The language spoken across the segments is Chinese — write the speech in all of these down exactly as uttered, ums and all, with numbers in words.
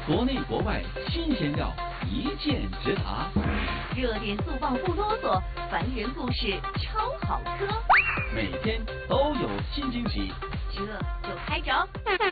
国内国外新鲜料一键直达， 热点速报不啰嗦，凡人故事超好磕， 每天都有新惊喜， 这就开整。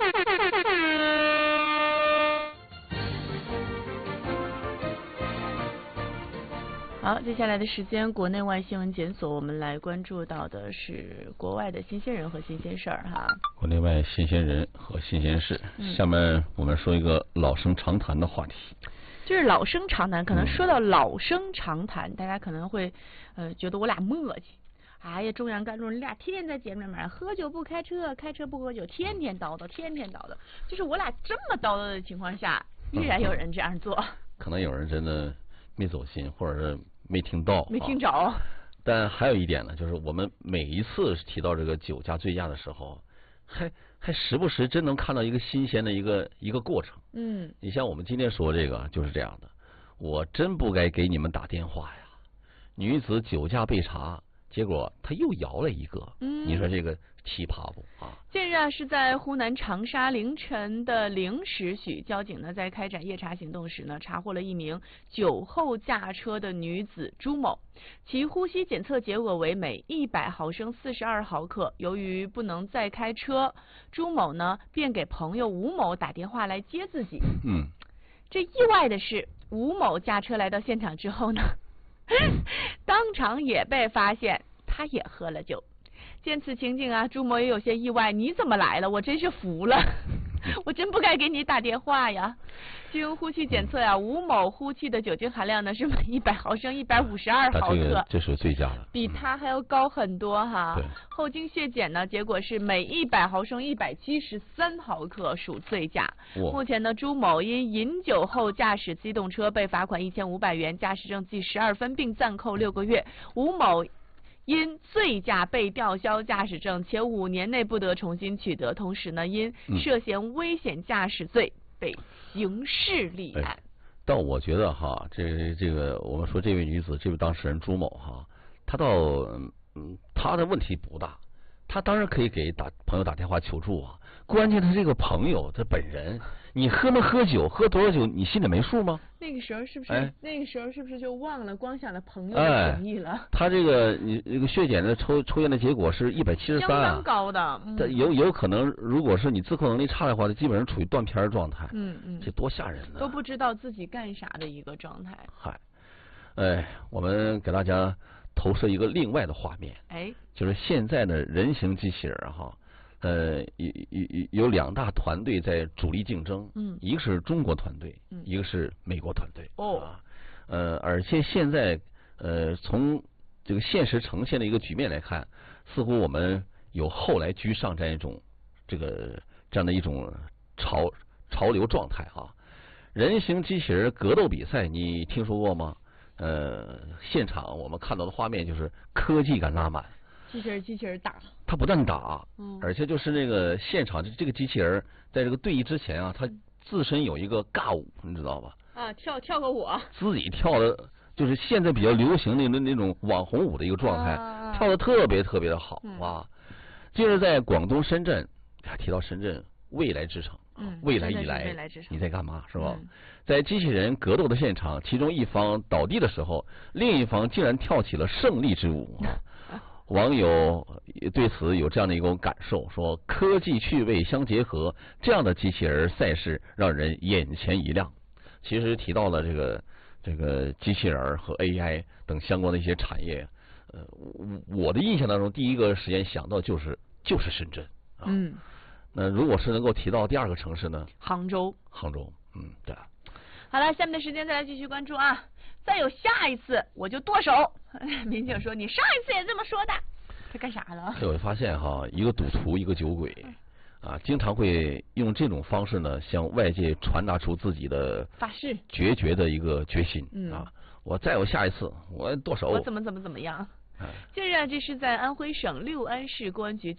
好，接下来的时间，国内外新闻检索，我们来关注到的是国外的新鲜人和新鲜事儿哈。 国内外新鲜人和新鲜事， 嗯、 下面我们说一个老生常谈的话题。 就是老生常谈，可能说到老生常谈，嗯、大家可能会呃觉得我俩磨叽。哎呀，中央干路，你俩天天在节目里面喝酒不开车，开车不喝酒，天天叨叨，天天叨叨。就是我俩这么叨叨的情况下，依然有人这样做。 可能有人真的没走心，或者是没听到， 没听着、 啊。但还有一点呢，就是我们每一次提到这个酒驾醉驾的时候，还还时不时真能看到一个新鲜的一个一个过程。 嗯， 你像我们今天说这个就是这样的，我真不该给你们打电话呀。女子酒驾被查，结果她又摇了一个。嗯，你说这个奇葩不啊？ 近日啊，是在湖南长沙凌晨的零时许，交警呢在开展夜查行动时呢，查获了一名酒后驾车的女子朱某，其呼吸检测结果为每一百毫升四十二毫克。由于不能再开车，朱某呢便给朋友吴某打电话来接自己。 嗯， 这意外的是，吴某驾车来到现场之后呢，当场也被发现他也喝了酒。见此情景啊，朱某也有些意外，你怎么来了？我真是服了，我真不该给你打电话呀。经呼气检测呀、啊，吴某呼气的酒精含量呢是每一百毫升一百五十二毫克， 这个这是醉驾了， 比他还要高很多哈。 对。 后经血检呢，结果是每一百毫升一百七十三毫克，属醉驾。目前呢，朱某因饮酒后驾驶机动车被罚款一千五百元，驾驶证记十二分，并暂扣六个月。吴某因醉驾被吊销驾驶证，且五年内不得重新取得。同时呢，因涉嫌危险驾驶罪被刑事立案。 哎、但我觉得哈，这这个我们说这位女子，这位当事人朱某哈，她倒嗯，她的问题不大，她当然可以给打朋友打电话求助啊。关键他这个朋友他本人，你喝没喝酒，喝多少酒，你心里没数吗？ 那个时候是不是？ 哎、 那个时候是不是就忘了，光想着朋友的情谊了？ 哎、他这个你这个血检的抽抽验的结果是一百七十三啊， 相当高的。嗯、 有有可能，如果是你自控能力差的话，基本上处于断片状态。 嗯嗯， 这多吓人呢！ 都不知道自己干啥的一个状态。 嗨，哎，我们给大家投射一个另外的画面。 哎， 就是现在的人形机器人哈。呃，有有有两大团队在主力竞争， 嗯， 一个是中国团队， 嗯， 一个是美国团队， 哦， 啊，呃，而且现在呃，从这个现实呈现的一个局面来看，似乎我们有后来居上这样一种这个这样的一种潮潮流状态啊。人形机器人格斗比赛，你听说过吗？呃，现场我们看到的画面就是科技感拉满。 机器人机器人打， 他不但打， 嗯， 而且就是那个现场这个机器人在这个对弈之前啊，他自身有一个尬舞，你知道吧？ 啊，跳跳个舞， 自己跳的，就是现在比较流行的那那种网红舞的一个状态， 啊、 跳的特别特别的好、 嗯、 啊。近日在广东深圳，提到深圳未来之城， 嗯， 未来以来未来之城你在干嘛是吧、 嗯？ 在机器人格斗的现场，其中一方倒地的时候，另一方竟然跳起了胜利之舞。网友对此有这样的一种感受，说科技趣味相结合，这样的机器人赛事让人眼前一亮。其实提到了这个这个机器人和 A I 等相关的一些产业，呃，我的印象当中，第一个时间想到就是就是深圳啊。 嗯。 那如果是能够提到第二个城市呢？ 杭州。 杭州，嗯，对。 好了，下面的时间再来继续关注啊！再有下一次我就剁手。民警说：“你上一次也这么说的。”他干啥了？ 我发现哈，一个赌徒，一个酒鬼，啊，经常会用这种方式呢，向外界传达出自己的发誓、 决绝的一个决心。 嗯啊，我再有下一次，我剁手， 我怎么怎么怎么样。近日啊，这是在安徽省六安市公安局